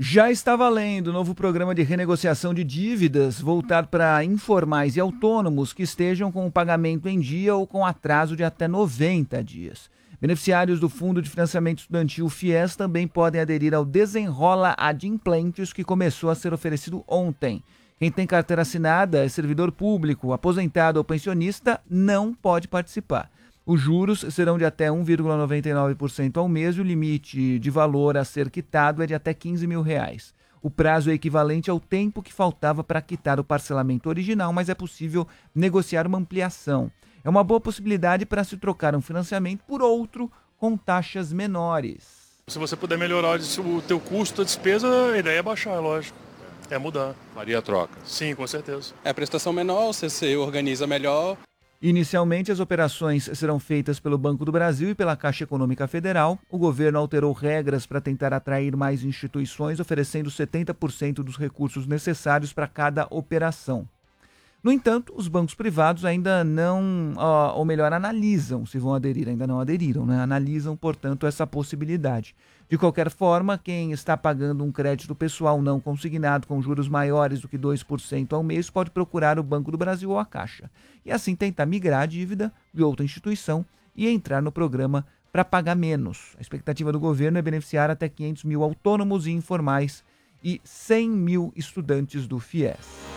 Já está valendo o novo programa de renegociação de dívidas voltado para informais e autônomos que estejam com o pagamento em dia ou com atraso de até 90 dias. Beneficiários do Fundo de Financiamento Estudantil FIES também podem aderir ao Desenrola Adimplentes, que começou a ser oferecido ontem. Quem tem carteira assinada, é servidor público, aposentado ou pensionista, não pode participar. Os juros serão de até 1,99% ao mês e o limite de valor a ser quitado é de até R$ 15 mil. O prazo é equivalente ao tempo que faltava para quitar o parcelamento original, mas é possível negociar uma ampliação. É uma boa possibilidade para se trocar um financiamento por outro com taxas menores. Se você puder melhorar o teu custo, a despesa, a ideia é baixar, lógico. É mudar. Faria a troca? Sim, com certeza. É a prestação menor, você se organiza melhor. Inicialmente, as operações serão feitas pelo Banco do Brasil e pela Caixa Econômica Federal. O governo alterou regras para tentar atrair mais instituições, oferecendo 70% dos recursos necessários para cada operação. No entanto, os bancos privados ainda não, ou melhor, analisam se vão aderir, ainda não aderiram, né? Analisam, portanto, essa possibilidade. De qualquer forma, quem está pagando um crédito pessoal não consignado com juros maiores do que 2% ao mês pode procurar o Banco do Brasil ou a Caixa. E assim tentar migrar a dívida de outra instituição e entrar no programa para pagar menos. A expectativa do governo é beneficiar até 500 mil autônomos e informais e 100 mil estudantes do FIES.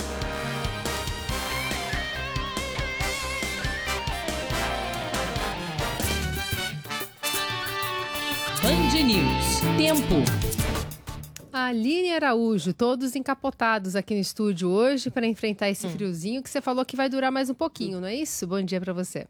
Band News. Tempo. Aline Araújo, todos encapotados aqui no estúdio hoje para enfrentar esse friozinho que você falou que vai durar mais um pouquinho, não é isso? Bom dia para você.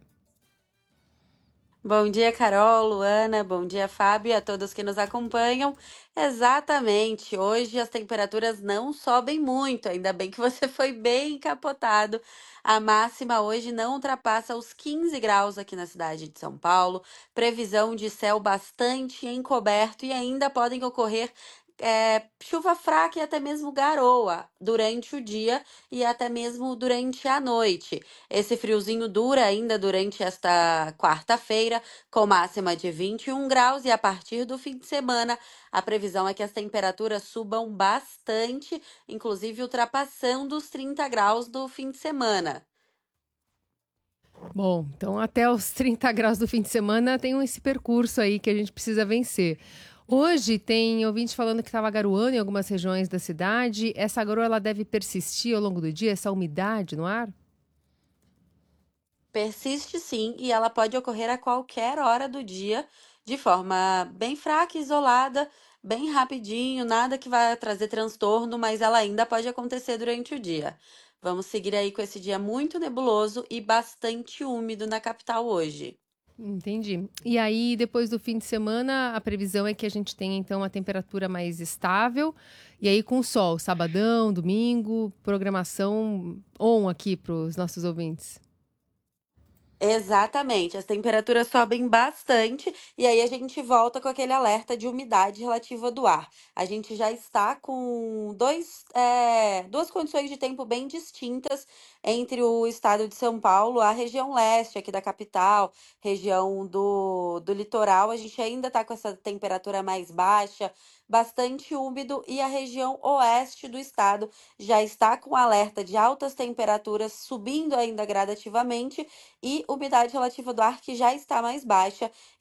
Bom dia, Carol, Luana, bom dia, Fábio, e a todos que nos acompanham. Exatamente, hoje as temperaturas não sobem muito, ainda bem que você foi bem encapotado. A máxima hoje não ultrapassa os 15 graus aqui na cidade de São Paulo, previsão de céu bastante encoberto e ainda podem ocorrer chuva fraca e até mesmo garoa durante o dia e até mesmo durante a noite. Esse friozinho dura ainda durante esta quarta-feira, com máxima de 21 graus, e a partir do fim de semana, a previsão é que as temperaturas subam bastante, inclusive ultrapassando os 30 graus do fim de semana. Bom, então até os 30 graus do fim de semana tem esse percurso aí que a gente precisa vencer. Hoje tem ouvinte falando que estava garoando em algumas regiões da cidade. Essa garoa ela deve persistir ao longo do dia, essa umidade no ar? Persiste sim, e ela pode ocorrer a qualquer hora do dia, de forma bem fraca, isolada, bem rapidinho, nada que vai trazer transtorno, mas ela ainda pode acontecer durante o dia. Vamos seguir aí com esse dia muito nebuloso e bastante úmido na capital hoje. Entendi. E aí, depois do fim de semana, a previsão é que a gente tenha, então, uma temperatura mais estável. E aí, com sol, sabadão, domingo, programação on aqui para os nossos ouvintes. Exatamente, as temperaturas sobem bastante e aí a gente volta com aquele alerta de umidade relativa do ar. A gente já está com duas condições de tempo bem distintas entre o estado de São Paulo, a região leste aqui da capital, região do litoral. A gente ainda está com essa temperatura mais baixa, bastante úmido, e a região oeste do estado já está com alerta de altas temperaturas subindo ainda gradativamente e umidade relativa do ar que já está mais baixa.